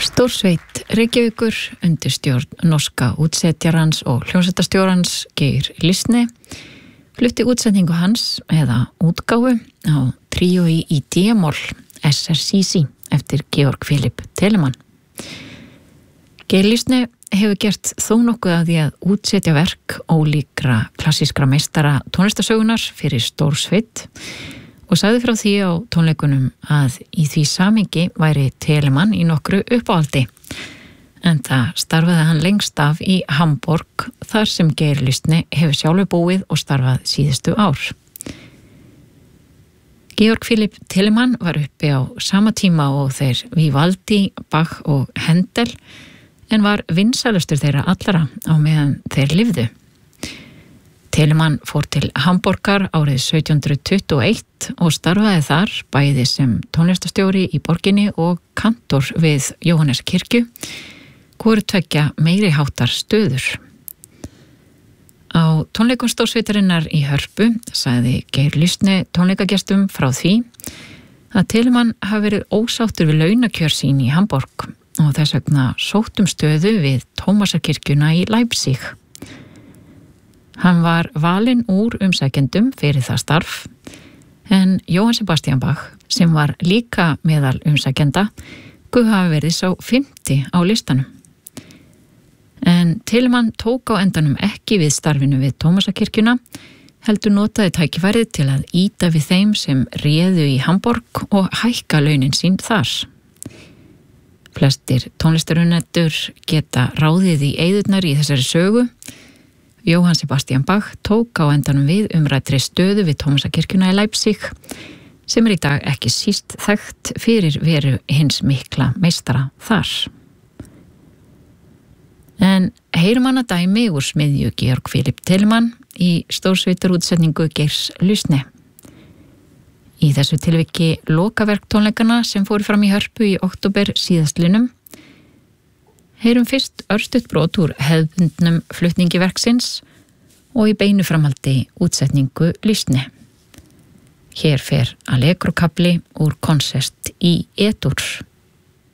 Stórsveit Reykjavíkur undir stjórn norska útsetjarans og hljómsveitarstjórans Geir Lysne flutti útsetningu hans eða útgáfu á tríói í D-moll SRCC eftir Georg Philipp Telemann. Geir Lysne hefur gert þó nokkuð að því að útsetja verk ólíkra klassískra meistara tónlistarsögunar fyrir Stórsveit og sagði frá því á tónleikunum að í því samhengi væri Telemann í nokkru uppáhaldi. En það starfaði hann lengst af í Hamborg þar sem Geir Lysne hefur sjálfur búið og starfað síðustu ár. Georg Philipp Telemann var uppi á sama tíma og þeir Vivaldi, Bach og Händel en var vinsælustur þeirra allara á meðan þeir lifðu. Telemann fór til Hamborgar árið 1721 og starfaði þar bæði sem tónlistastjóri í borginni og kantor við Jóhanneskirkju, hvoru tveggja meiri háttar stöður. Á tónleikum Stórsveitarinnar í Hörpu sagði Geir Lysne tónleikagestum frá því að Telemann hafi verið ósáttur við launakjör sín í Hamborg og þess vegna sótt stöðu við Tómasarkirkjuna í Leipzig. Hann var valinn úr umsækjendum fyrir það starf, en Johann Sebastian Bach, sem var líka meðal umsækjenda, hafi verið sá 5. á listanum. En Telemann tók á endanum ekki við starfinu við Tómasarkirkjuna, heldur notaði tækifærið til að ýta við þeim sem réðu í Hamborg og hækka launin sín þar. Flestir tónlistarunnetur geta ráðið í eyðurnar í þessari sögu. Johann Sebastian Bach tók á endanum við umræddri stöðu við Tómasarkirkjuna í Leipzig, sem í dag ekki síst þekkt fyrir veru hins mikla meistara þar. En heyrum hana dæmi úr smiðju Georg Philipp Telemann í stórsveitarútsetningu Geirs Lysne. Í þessu tilviki lokaverk tónleikana sem fóru fram í Hörpu í október síðastlinum. Heyrum fyrst örstutt brot úr hefðbundnum flutningi verksins og í beinu framhaldi útsetningu Lysne. Hér fer Allegro-kafli úr konsert í E-dur.